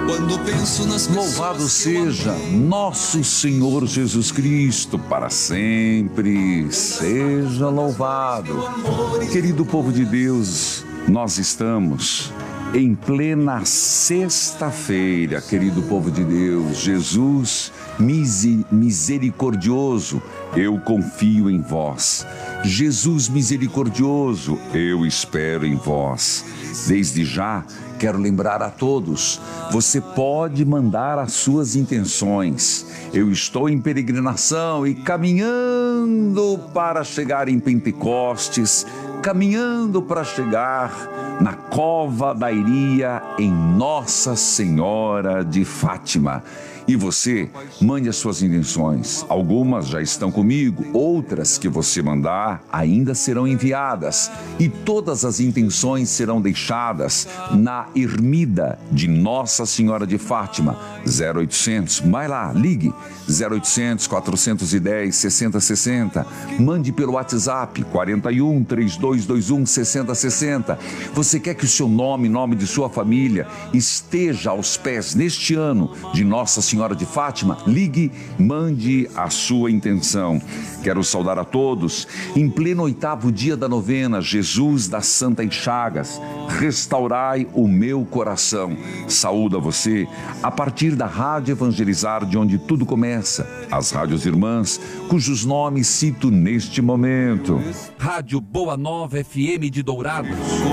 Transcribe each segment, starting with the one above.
Quando penso nas pessoas. Louvado seja nosso Senhor Jesus Cristo, para sempre seja louvado. Querido povo de Deus, nós estamos em plena sexta-feira, querido povo de Deus. Jesus misericordioso, eu confio em vós. Jesus misericordioso, eu espero em vós. Desde já, quero lembrar a todos, você pode mandar as suas intenções. Eu estou em peregrinação e caminhando para chegar em Pentecostes, caminhando para chegar na Cova da Iria, em Nossa Senhora de Fátima. E você, mande as suas intenções. Algumas já estão comigo, outras que você mandar ainda serão enviadas. E todas as intenções serão deixadas na ermida de Nossa Senhora de Fátima. 0800, vai lá, ligue. 0800 410 6060. Mande pelo WhatsApp 41 3221 6060. Você quer que o seu nome, nome de sua família, esteja aos pés neste ano de Nossa Senhora de Fátima? Ligue, mande a sua intenção. Quero saudar a todos em pleno 8º dia da novena, Jesus das Santas Chagas, restaurai o meu coração. Saúdo a você a partir da Rádio Evangelizar, de onde tudo começa, as rádios irmãs, cujos nomes cito neste momento. Rádio Boa Nova FM de Dourados.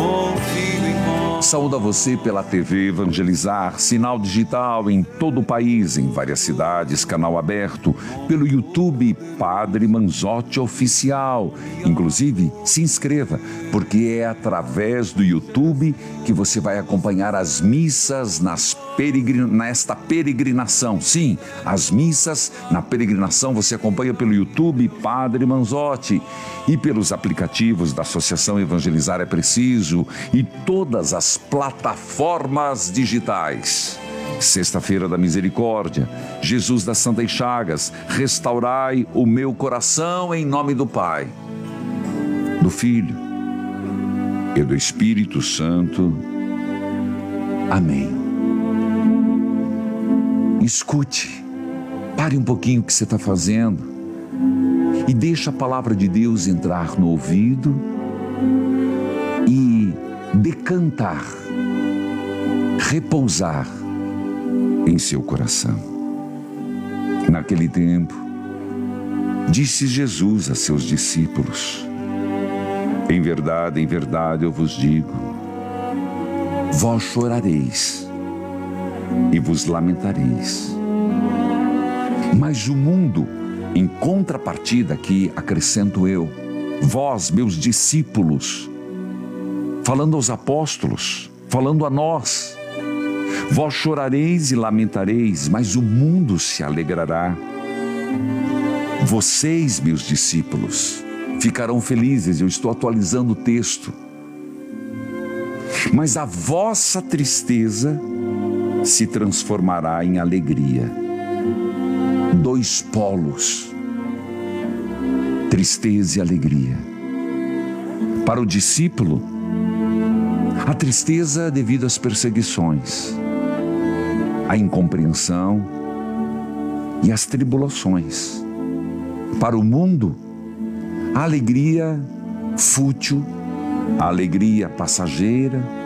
Saúdo a você pela TV Evangelizar, sinal digital em todo o país, em várias cidades, canal aberto, pelo YouTube Padre Manzotti Oficial. Inclusive, se inscreva, porque é através do YouTube que você vai acompanhar as missas nesta peregrinação. Sim, as missas na peregrinação você acompanha pelo YouTube Padre Manzotti e pelos aplicativos da Associação Evangelizar é Preciso e todas as plataformas digitais. Sexta-feira da Misericórdia, Jesus das Santas Chagas, restaurai o meu coração, em nome do Pai, do Filho e do Espírito Santo. Amém. Escute, pare um pouquinho o que você está fazendo e deixa a palavra de Deus entrar no ouvido e decantar, repousar em seu coração. Naquele tempo, disse Jesus a seus discípulos: em verdade, eu vos digo, vós chorareis e vos lamentareis. Mas o mundo, em contrapartida, aqui acrescento eu, vós, meus discípulos, falando aos apóstolos, falando a nós, vós chorareis e lamentareis, mas o mundo se alegrará. Vocês, meus discípulos, ficarão felizes. Eu estou atualizando o texto. Mas a vossa tristeza se transformará em alegria. Dois polos, tristeza e alegria. Para o discípulo, a tristeza devido às perseguições, a incompreensão e as tribulações. Para o mundo, a alegria fútil, a alegria passageira,